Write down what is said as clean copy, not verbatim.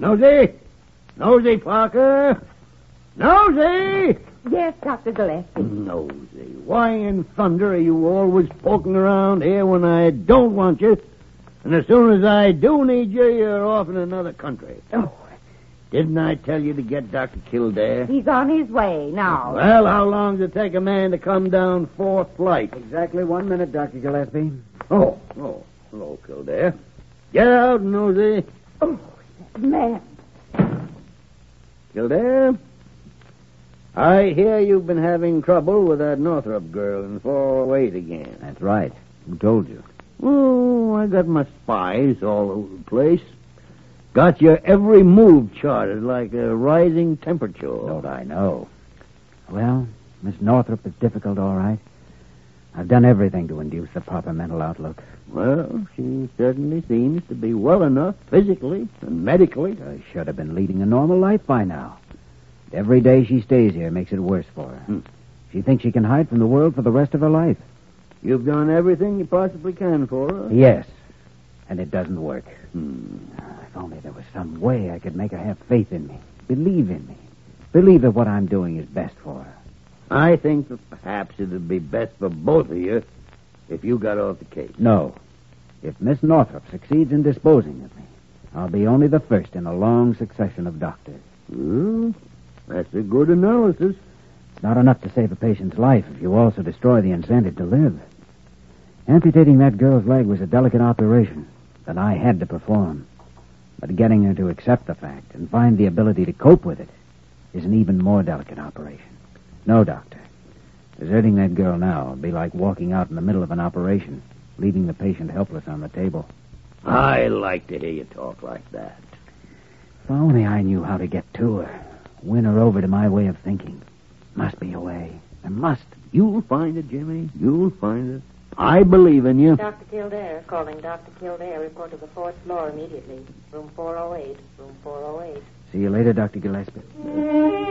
Nosy! Nosy, Parker! Nosy! Yes, Dr. Gillespie. Nosy, why in thunder are you always poking around here when I don't want you? And as soon as I do need you, you're off in another country. Oh. Didn't I tell you to get Dr. Kildare? He's on his way now. Well, how long does it take a man to come down 4th flight? Exactly 1 minute, Dr. Gillespie. Oh, hello, Kildare. Get out, Nosy. Oh, man. Kildare, I hear you've been having trouble with that Northrop girl in 408 again. That's right. Who told you? Oh, I got my spies all over the place. Got your every move charted like a rising temperature. Don't I know? Well, Miss Northrop is difficult, all right. I've done everything to induce the proper mental outlook. Well, she certainly seems to be well enough physically and medically. I should have been leading a normal life by now. Every day she stays here makes it worse for her. She thinks she can hide from the world for the rest of her life. You've done everything you possibly can for her? Yes, and it doesn't work. If only there was some way I could make her have faith in me, believe in me, believe that what I'm doing is best for her. I think that perhaps it'd be best for both of you if you got off the case. No. If Miss Northrop succeeds in disposing of me, I'll be only the first in a long succession of doctors. Well, that's a good analysis. It's not enough to save a patient's life if you also destroy the incentive to live. Amputating that girl's leg was a delicate operation that I had to perform. But getting her to accept the fact and find the ability to cope with it is an even more delicate operation. No, Doctor. Deserting that girl now would be like walking out in the middle of an operation, leaving the patient helpless on the table. I like to hear you talk like that. If only I knew how to get to her, win her over to my way of thinking. Must be a way. There must. You'll find it, Jimmy. You'll find it. I believe in you. Dr. Kildare, calling Dr. Kildare. Report to the 4th floor immediately. Room 408. Room 408. See you later, Dr. Gillespie.